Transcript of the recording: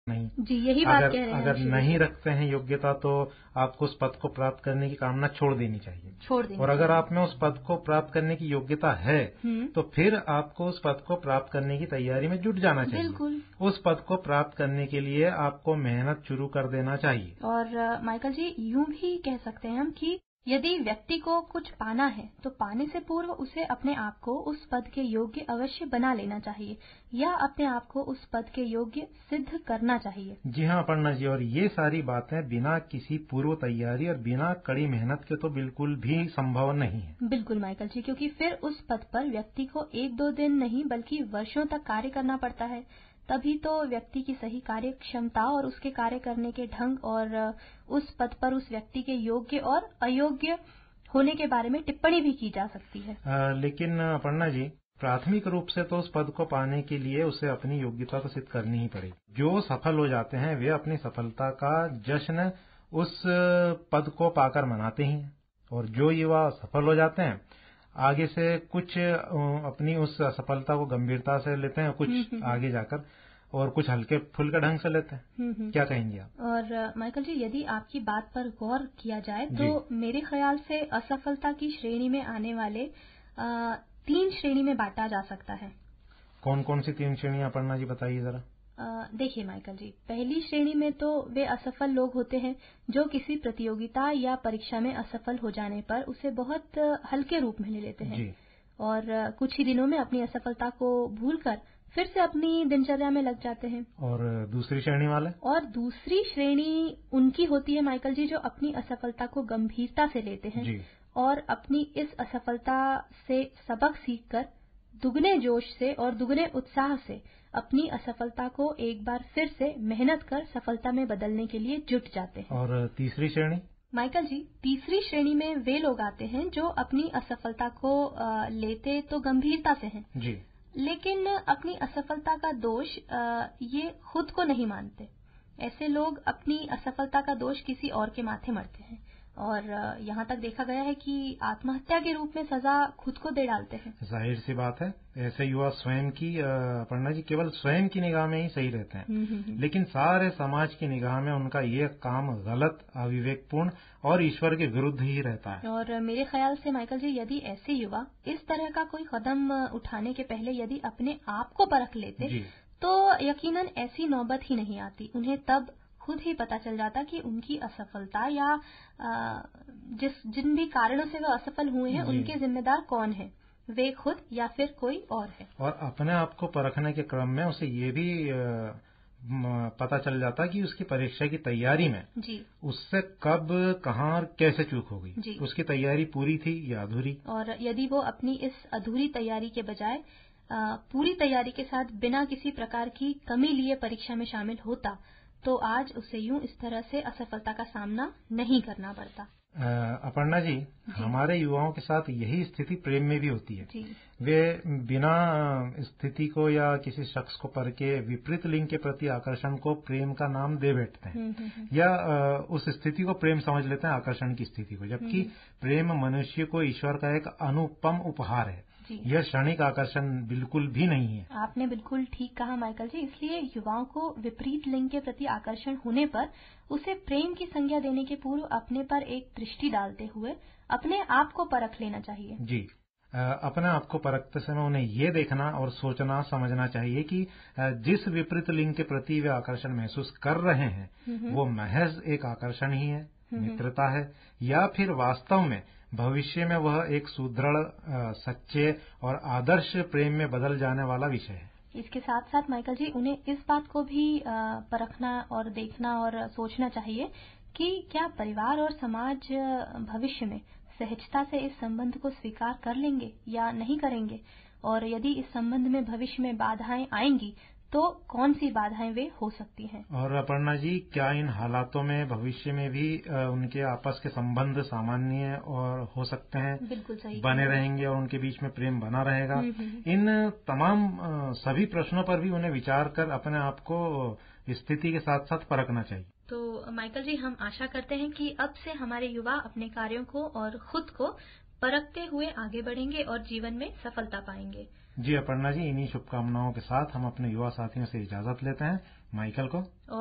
नहीं। जी, यही बात कह रहे हैं। अगर नहीं रखते हैं योग्यता तो आपको उस पद को प्राप्त करने की कामना छोड़ देनी चाहिए। और अगर आप में उस पद को प्राप्त करने की योग्यता है तो फिर आपको उस पद को प्राप्त करने की तैयारी में जुट जाना चाहिए। बिल्कुल। उस पद को प्राप्त करने के लिए आपको मेहनत शुरू कर देना चाहिए। और माइकल जी, यूं भी कह सकते हैं हम कि यदि व्यक्ति को कुछ पाना है तो पाने से पूर्व उसे अपने आप को उस पद के योग्य अवश्य बना लेना चाहिए या अपने आप को उस पद के योग्य सिद्ध करना चाहिए। जी हाँ अपर्णा जी, और ये सारी बातें बिना किसी पूर्व तैयारी और बिना कड़ी मेहनत के तो बिल्कुल भी संभव नहीं है। बिल्कुल माइकल जी, क्योंकि फिर उस पद पर व्यक्ति को 1-2 दिन नहीं बल्कि वर्षों तक कार्य करना पड़ता है। तभी तो व्यक्ति की सही कार्य क्षमता और उसके कार्य करने के ढंग और उस पद पर उस व्यक्ति के योग्य और अयोग्य होने के बारे में टिप्पणी भी की जा सकती है। लेकिन अपर्णा जी, प्राथमिक रूप से तो उस पद को पाने के लिए उसे अपनी योग्यता तो सिद्ध करनी ही पड़ेगी। जो सफल हो जाते हैं वे अपनी सफलता का जश्न उस पद को पाकर मनाते ही हैं, और जो युवा सफल हो जाते हैं आगे से कुछ अपनी उस असफलता को गंभीरता से लेते हैं, कुछ आगे जाकर और कुछ हल्के फुल्के ढंग से लेते हैं। क्या कहेंगे आप? और माइकल जी, यदि आपकी बात पर गौर किया जाए तो मेरे ख्याल से असफलता की श्रेणी में आने वाले 3 श्रेणी में बांटा जा सकता है। कौन कौन सी 3 श्रेणियां अपर्णा जी, बताइए जरा। देखिए माइकल जी, पहली श्रेणी में तो वे असफल लोग होते हैं जो किसी प्रतियोगिता या परीक्षा में असफल हो जाने पर उसे बहुत हल्के रूप में ले लेते हैं और कुछ ही दिनों में अपनी असफलता को भूलकर फिर से अपनी दिनचर्या में लग जाते हैं। और दूसरी श्रेणी वाले? और दूसरी श्रेणी उनकी होती है माइकल जी जो अपनी असफलता को गंभीरता से लेते हैं और अपनी इस असफलता से सबक सीखकर दुगने जोश से और दुगने उत्साह से अपनी असफलता को एक बार फिर से मेहनत कर सफलता में बदलने के लिए जुट जाते हैं। और तीसरी श्रेणी? माइकल जी, तीसरी श्रेणी में वे लोग आते हैं जो अपनी असफलता को लेते तो गंभीरता से हैं जी, लेकिन अपनी असफलता का दोष ये खुद को नहीं मानते। ऐसे लोग अपनी असफलता का दोष किसी और के माथे मढ़ते हैं और यहाँ तक देखा गया है कि आत्महत्या के रूप में सजा खुद को दे डालते हैं। जाहिर सी बात है, ऐसे युवा स्वयं की अपर्णा जी केवल स्वयं की निगाह में ही सही रहते हैं, लेकिन सारे समाज की निगाह में उनका ये काम गलत, अविवेकपूर्ण और ईश्वर के विरुद्ध ही रहता है। और मेरे ख्याल से माइकल जी, यदि ऐसे युवा इस तरह का कोई कदम उठाने के पहले यदि अपने आप को परख लेते तो यकीनन ऐसी नौबत ही नहीं आती। उन्हें तब खुद ही पता चल जाता कि उनकी असफलता या जिन भी कारणों से वो असफल हुए हैं उनके जिम्मेदार कौन है, वे खुद या फिर कोई और है। और अपने आप को परखने के क्रम में उसे ये भी पता चल जाता कि उसकी परीक्षा की तैयारी में उससे कब, कहाँ और कैसे चूक हो गई, उसकी तैयारी पूरी थी या अधूरी। और यदि वो अपनी इस अधूरी तैयारी के बजाय पूरी तैयारी के साथ बिना किसी प्रकार की कमी लिए परीक्षा में शामिल होता तो आज उसे यूं इस तरह से असफलता का सामना नहीं करना पड़ता। अपर्णा जी, हमारे युवाओं के साथ यही स्थिति प्रेम में भी होती है। वे बिना स्थिति को या किसी शख्स को परखे विपरीत लिंग के प्रति आकर्षण को प्रेम का नाम दे बैठते हैं या उस स्थिति को प्रेम समझ लेते हैं, आकर्षण की स्थिति को, जबकि प्रेम मनुष्य को ईश्वर का एक अनुपम उपहार है। यह क्षणिक आकर्षण बिल्कुल भी नहीं है। आपने बिल्कुल ठीक कहा माइकल जी, इसलिए युवाओं को विपरीत लिंग के प्रति आकर्षण होने पर उसे प्रेम की संज्ञा देने के पूर्व अपने पर एक दृष्टि डालते हुए अपने आप को परख लेना चाहिए। जी, अपने आप को परखते समय उन्हें ये देखना और सोचना समझना चाहिए कि जिस विपरीत लिंग के प्रति वे आकर्षण महसूस कर रहे हैं वो महज एक आकर्षण ही है, मित्रता है, या फिर वास्तव में भविष्य में वह एक सुदृढ़, सच्चे और आदर्श प्रेम में बदल जाने वाला विषय है। इसके साथ साथ माइकल जी, उन्हें इस बात को भी परखना और देखना और सोचना चाहिए कि क्या परिवार और समाज भविष्य में सहजता से इस संबंध को स्वीकार कर लेंगे या नहीं करेंगे, और यदि इस संबंध में भविष्य में बाधाएं आएंगी तो कौन सी बाधाएं वे हो सकती हैं। और अपर्णा जी, क्या इन हालातों में भविष्य में भी उनके आपस के संबंध सामान्य और हो सकते हैं? बिल्कुल सही, बने रहेंगे और उनके बीच में प्रेम बना रहेगा। इन तमाम सभी प्रश्नों पर भी उन्हें विचार कर अपने आप को स्थिति के साथ साथ परखना चाहिए। तो माइकल जी, हम आशा करते हैं कि अब से हमारे युवा अपने कार्यों को और खुद को परखते हुए आगे बढ़ेंगे और जीवन में सफलता पाएंगे। जी अपर्णा जी, इन्हीं शुभकामनाओं के साथ हम अपने युवा साथियों से इजाजत लेते हैं। माइकल को